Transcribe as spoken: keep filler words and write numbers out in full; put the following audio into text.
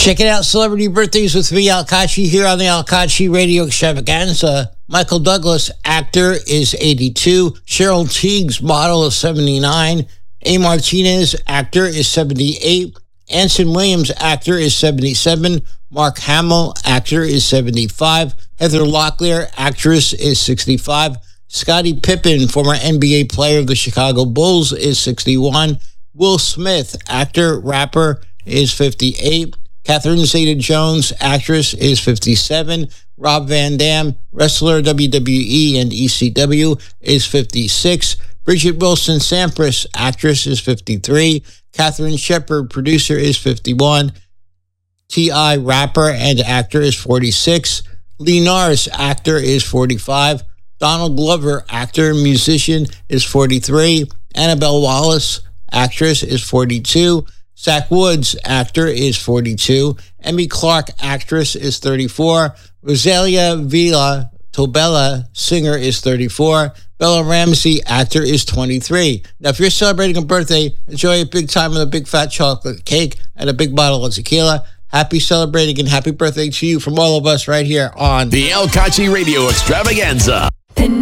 Check it out, Celebrity Birthdays with me, Al Kachi, here on the Al Kachi Radio Extravaganza. Michael Douglas, actor, is eighty-two. Cheryl Tiegs, model, is seventy-nine. A. Martinez, actor, is seventy-eight. Anson Williams, actor, is seventy-seven. Mark Hamill, actor, is seventy-five. Heather Locklear, actress, is sixty-five. Scottie Pippen, former N B A player of the Chicago Bulls, is sixty-one. Will Smith, actor, rapper, is fifty-eight. Catherine Zeta-Jones, actress, is fifty-seven. Rob Van Dam, wrestler, W W E and E C W, is fifty-six. Bridget Wilson Sampras, actress, is fifty-three. Catherine Shepard, producer, is fifty-one. T I, rapper and actor, is forty-six. Lee Nars, actor, is forty-five. Donald Glover, actor and musician, is forty-three. Annabelle Wallace, actress, is forty-two. Zach Woods, actor, is forty-two. Emmy Clark, actress, is thirty-four. Rosalia Villa Tobella, singer, is thirty-four. Bella Ramsey, actor, is twenty-three. Now, if you're celebrating a birthday, enjoy a big time with a big fat chocolate cake and a big bottle of tequila. Happy celebrating and happy birthday to you from all of us right here on the Al Kachi Radio Extravaganza.